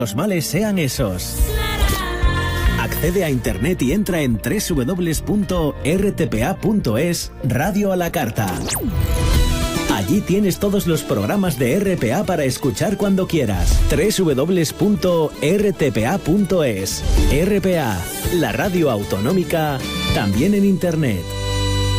los males sean esos. Accede a internet y entra en www.rtpa.es Radio a la Carta. Allí tienes todos los programas de RPA para escuchar cuando quieras. www.rtpa.es. RPA, la radio autonómica, también en internet.